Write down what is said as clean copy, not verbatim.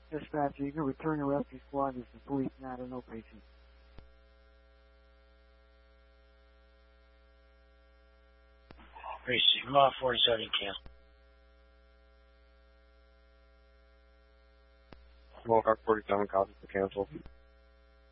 Dispatch, you can return to rescue squad. This is police matter, no patient. 3 Sigma 47 cancel. Mohawk 47 copies for cancel.